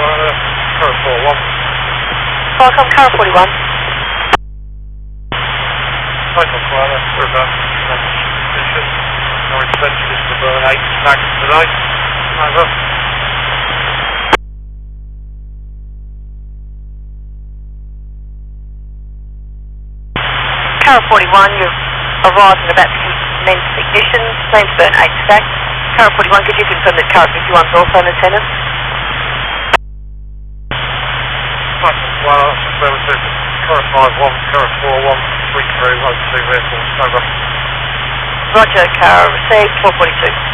Carrier 41. Welcome, Carrier 41. Cycle Quadra, we're about position. No extension is to burn 8 stacks today. Over. Carrier 41, you've arrived and about to commence ignition. Plans to burn 8 stacks. Carrier 41, could you confirm that Carrier 51 is also in attendance? Cycle Quadra, affirmative. Carrier 51, Carrier 41, 33, 12 vehicles. Over. Roger, Carrier received 1242.